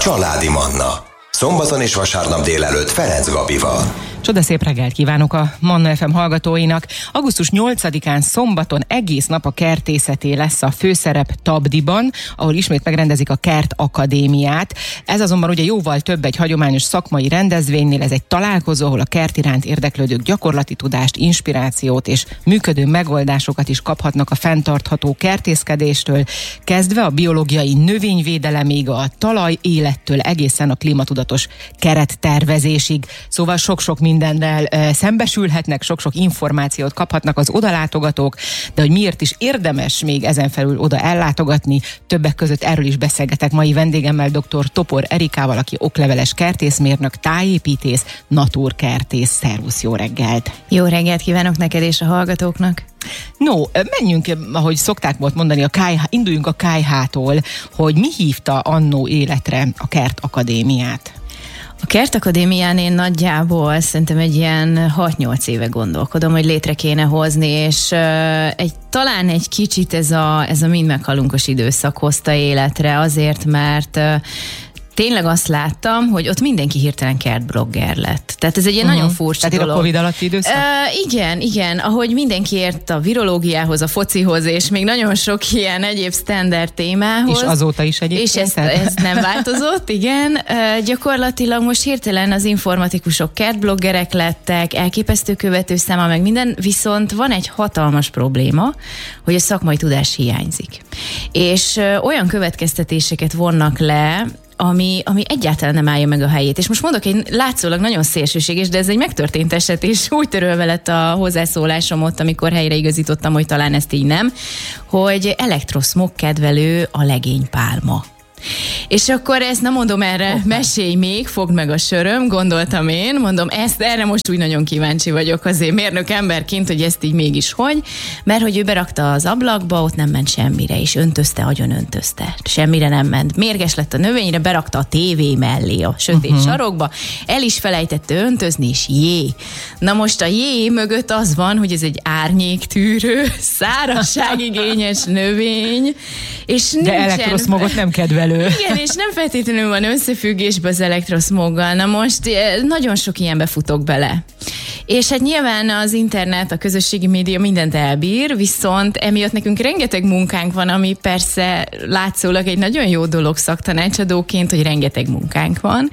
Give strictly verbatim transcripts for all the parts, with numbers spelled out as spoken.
Családi Manna. Szombaton és vasárnap délelőtt Ferenc Gabival. Csodaszép reggelt kívánok a Manna ef em hallgatóinak. augusztus nyolcadikán szombaton egész nap a kertészeté lesz a főszerep Tabdiban, ahol ismét megrendezik a Kert Akadémiát. Ez azonban ugye jóval több egy hagyományos szakmai rendezvénynél, ez egy találkozó, ahol a kert iránt érdeklődők gyakorlati tudást, inspirációt és működő megoldásokat is kaphatnak a fenntartható kertészkedéstől, kezdve a biológiai növényvédelemig, a talaj élettől egészen a klímatudatos kerettervezésig. Szóval sok-sok mindennel e, szembesülhetnek, sok-sok információt kaphatnak az odalátogatók, de hogy miért is érdemes még ezen felül oda ellátogatni, többek között erről is beszélgetek mai vendégemmel, dr. Topor Erikával, aki okleveles kertészmérnök, tájépítész, naturkertész. Szervusz, jó reggelt! Jó reggelt kívánok neked és a hallgatóknak! No, menjünk, ahogy szokták volt mondani, a ká i há, induljunk a ká i há-tól, hogy mi hívta annó életre a Kert Akadémiát? A Kert Akadémián én nagyjából szerintem egy ilyen hat-nyolc éve gondolkodom, hogy létre kéne hozni, és uh, egy, talán egy kicsit ez a, ez a mind meghalunkos időszak hozta életre, azért, mert uh, tényleg azt láttam, hogy ott mindenki hirtelen kertblogger lett. Tehát ez egy ilyen uh-huh. nagyon furcsa Tehát dolog. a Covid alatti időszak? Uh, igen, igen. Ahogy mindenki ért a virológiához, a focihoz, és még nagyon sok ilyen egyéb standard témához. És azóta is egyébként? És ez, ez nem változott, igen. Uh, gyakorlatilag most hirtelen az informatikusok kertbloggerek lettek, elképesztő követőszáma, meg minden, viszont van egy hatalmas probléma, hogy a szakmai tudás hiányzik. És uh, olyan következtetéseket vonnak le, Ami, ami egyáltalán nem állja meg a helyét. És most mondok egy látszólag nagyon szélsőséges, de ez egy megtörtént eset, és úgy törölve lett a hozzászólásom ott, amikor helyreigazítottam, hogy talán ezt így nem, hogy elektroszmog kedvelő a legénypálma. És akkor ezt nem mondom erre, oh, mesélj még, fogd meg a söröm, gondoltam én, mondom, ezt erre most úgy nagyon kíváncsi vagyok azért mérnök emberként, hogy ezt így mégis hogy, mert hogy ő berakta az ablakba, ott nem ment semmire, és öntözte, agyon öntözte, semmire nem ment. Mérges lett a növényre, berakta a tévé mellé a sötét uh-huh. sarokba, el is felejtette öntözni, és jé. Na most a jé mögött az van, hogy ez egy árnyéktűrő, szárazságigényes növény, és de nincsen... elektroszmogot nem kedvel. Igen, és nem feltétlenül van összefüggésben az elektroszmoggal. Na most nagyon sok ilyenbe futok bele. És hát nyilván az internet, a közösségi média mindent elbír, viszont emiatt nekünk rengeteg munkánk van, ami persze látszólag egy nagyon jó dolog szaktanácsadóként, hogy rengeteg munkánk van.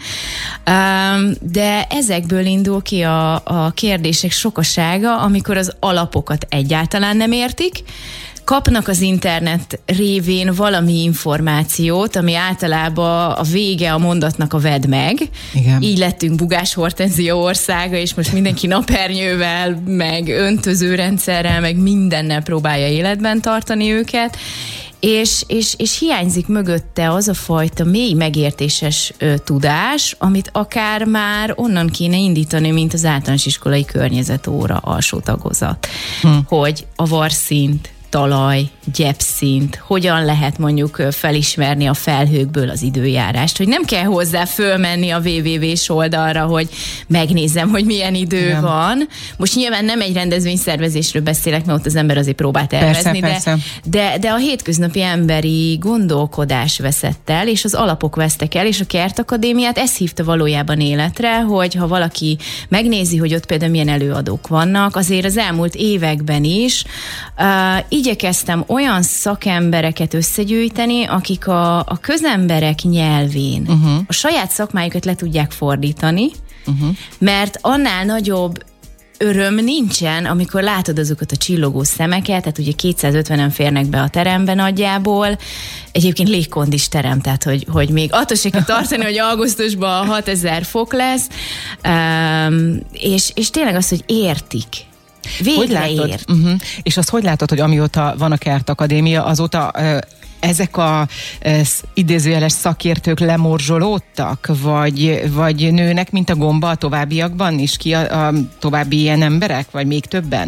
De ezekből indul ki a, a kérdések sokasága, amikor az alapokat egyáltalán nem értik, kapnak az internet révén valami információt, ami általában a vége a mondatnak a vedd meg. Igen. Így lettünk Bugás Hortenzia országa, és most mindenki napernyővel, meg öntözőrendszerrel, meg mindennel próbálja életben tartani őket. És, és, és hiányzik mögötte az a fajta mély megértéses ö, tudás, amit akár már onnan kéne indítani, mint az általános iskolai környezetóra alsó tagozat. Hm. Hogy a varszint, talaj, gyepszint, hogyan lehet mondjuk felismerni a felhőkből az időjárást, hogy nem kell hozzá fölmenni a double-u double-u double-u-s oldalra, hogy megnézem, hogy milyen idő nem. van. Most nyilván nem egy rendezvényszervezésről beszélek, mert ott az ember azért próbál tervezni, persze, de, persze. de, de a hétköznapi emberi gondolkodás veszett el, és az alapok vesztek el, és a Kert Akadémiát ezt hívta valójában életre, hogy ha valaki megnézi, hogy ott például milyen előadók vannak, azért az elmúlt években is uh, igyekeztem olyan szakembereket összegyűjteni, akik a, a közemberek nyelvén uh-huh. a saját szakmájukat le tudják fordítani, uh-huh. mert annál nagyobb öröm nincsen, amikor látod azokat a csillogó szemeket, tehát ugye kétszázötvenen férnek be a terembe nagyjából, egyébként légkondis terem, tehát hogy, hogy még attól se kell tartani, hogy augusztusban hatezer fok lesz, um, és, és tényleg az, hogy értik. Végre ér. Uh-huh. És azt hogy látod, hogy amióta van a Kert Akadémia, azóta uh, ezek a uh, idézőjeles szakértők lemorzsolódtak, vagy, vagy nőnek, mint a gomba a továbbiakban is ki a, a további ilyen emberek, vagy még többen?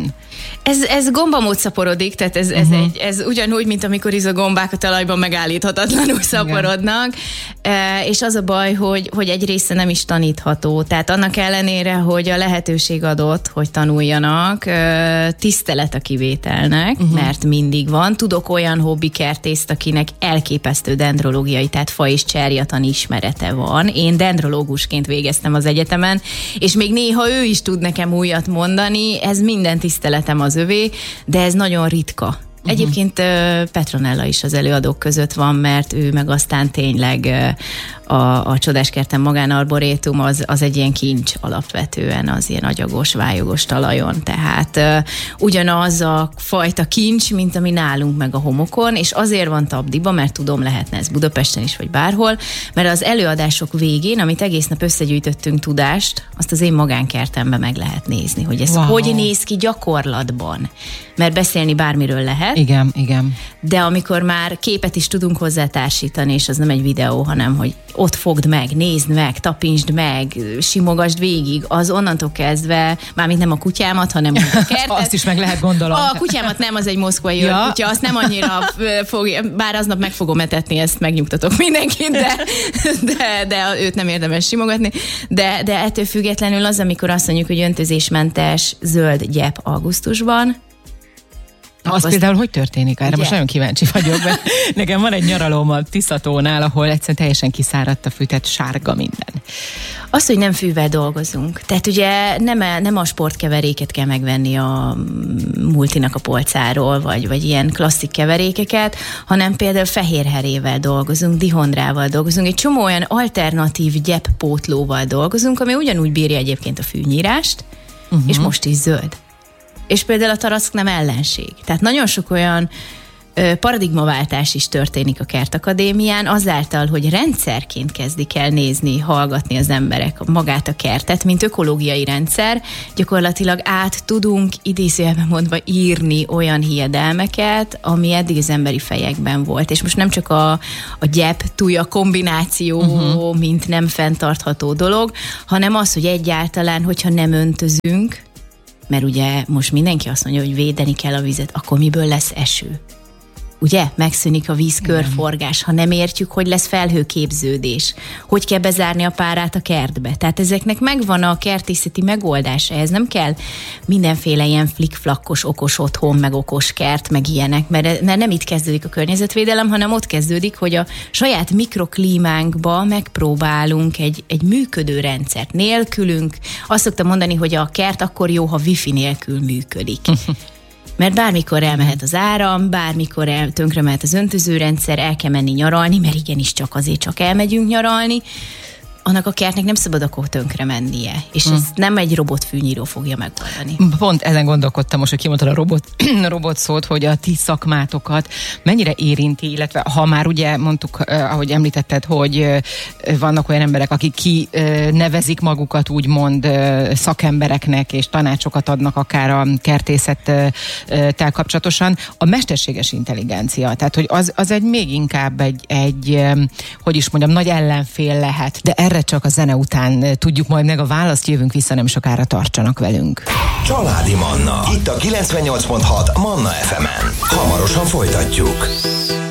Ez, ez gombamód szaporodik, tehát ez, ez, uh-huh. egy, ez ugyanúgy, mint amikor is a gombák a talajban megállíthatatlanul szaporodnak, e, és az a baj, hogy, hogy egy része nem is tanítható, tehát annak ellenére, hogy a lehetőség adott, hogy tanuljanak, e, tisztelet a kivételnek, uh-huh. mert mindig van. Tudok olyan hobbikertészt, akinek elképesztő dendrológiai, tehát fa- és cserjatan ismerete van. Én dendrológusként végeztem az egyetemen, és még néha ő is tud nekem újat mondani, ez minden tiszteletem az övé, de ez nagyon ritka. Egyébként Petronella is az előadók között van, mert ő meg aztán tényleg a, a Csodáskertem magánarborétum az, az egy ilyen kincs alapvetően, az ilyen agyagos, vályogos talajon. Tehát uh, ugyanaz a fajta kincs, mint ami nálunk meg a homokon, és azért van Tabdiba, mert tudom, lehetne ez Budapesten is, vagy bárhol, mert az előadások végén, amit egész nap összegyűjtöttünk tudást, azt az én magánkertemben meg lehet nézni, hogy ez wow. hogy néz ki gyakorlatban. Mert beszélni bármiről lehet. Igen, igen. De amikor már képet is tudunk hozzá társítani, és az nem egy videó, hanem hogy ott fogd meg, nézd meg, tapintsd meg, simogasd végig, az onnantól kezdve, mármint nem a kutyámat, hanem a kertet. Azt is meg lehet gondolom. A kutyámat nem, az egy moszkvai ja. kutya, azt nem annyira fog, bár aznap meg fogom etetni, ezt megnyugtatok mindenkit, de, de, de őt nem érdemes simogatni. De, de ettől függetlenül az, amikor azt mondjuk, hogy öntözésmentes zöld gyep augusztusban, az azt például hogy történik? Erre ugye? Most nagyon kíváncsi vagyok, mert nekem van egy nyaralóm a Tiszatónál, ahol egyszerűen teljesen kiszáradt a fű, tehát sárga minden. Az, hogy nem fűvel dolgozunk. Tehát ugye nem, nem a sportkeveréket kell megvenni a multinak a polcáról, vagy, vagy ilyen klasszik keverékeket, hanem például fehérherével dolgozunk, dihondrával dolgozunk, egy csomó olyan alternatív gyeppótlóval dolgozunk, ami ugyanúgy bírja egyébként a fűnyírást, uh-huh. és most is zöld. És például a tarack nem ellenség. Tehát nagyon sok olyan ö, paradigmaváltás is történik a Kertakadémián, azáltal, hogy rendszerként kezdik el nézni, hallgatni az emberek magát a kertet, mint ökológiai rendszer, gyakorlatilag át tudunk idézőjelben mondva írni olyan hiedelmeket, ami eddig az emberi fejekben volt. És most nem csak a, a gyep-tuja kombináció, uh-huh. mint nem fenntartható dolog, hanem az, hogy egyáltalán, hogyha nem öntözünk, mert ugye most mindenki azt mondja, hogy védeni kell a vizet, akkor miből lesz eső? Ugye? Megszűnik a vízkörforgás, ha nem értjük, hogy lesz felhőképződés, hogy kell bezárni a párát a kertbe. Tehát ezeknek megvan a kertészeti megoldása, ez nem kell mindenféle ilyen flikflakkos, okos otthon, meg okos kert, meg ilyenek, mert, mert nem itt kezdődik a környezetvédelem, hanem ott kezdődik, hogy a saját mikroklímánkba megpróbálunk egy, egy működő rendszert nélkülünk. Azt szoktam mondani, hogy a kert akkor jó, ha wifi nélkül működik. Mert bármikor elmehet az áram, bármikor el, tönkre mehet az öntözőrendszer, el kell menni nyaralni, mert igenis csak azért csak elmegyünk nyaralni, annak a kertnek nem szabad akkor tönkre mennie. És hmm. ez nem egy robotfűnyíró fogja megoldani. Pont ezen gondolkodtam most, hogy kimondtad a robot, robot szót, hogy a ti szakmátokat mennyire érinti, illetve ha már ugye mondtuk, eh, ahogy említetted, hogy eh, vannak olyan emberek, akik ki eh, nevezik magukat úgymond eh, szakembereknek, és tanácsokat adnak akár a kertészettel eh, kapcsolatosan, a mesterséges intelligencia, tehát hogy az, az egy még inkább egy, egy eh, hogy is mondjam, nagy ellenfél lehet, de erre csak a zene után tudjuk majd meg a választ, jövünk vissza, nem sokára, tartsanak velünk. Családi Manna, itt a kilencvennyolc pont hat Manna ef emen. Hamarosan folytatjuk.